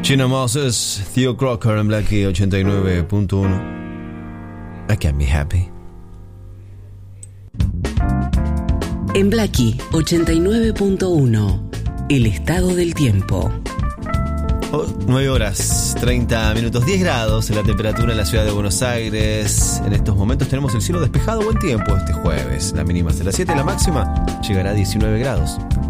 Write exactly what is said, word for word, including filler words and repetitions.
Chino Moses, Theo Crocker en Blackie ochenta y nueve punto uno. I can be happy. En Blackie ochenta y nueve punto uno, el estado del tiempo. Oh, nueve horas, treinta minutos, diez grados en la temperatura en la ciudad de Buenos Aires. En estos momentos tenemos el cielo despejado, buen tiempo este jueves. La mínima será siete, la máxima llegará a diecinueve grados.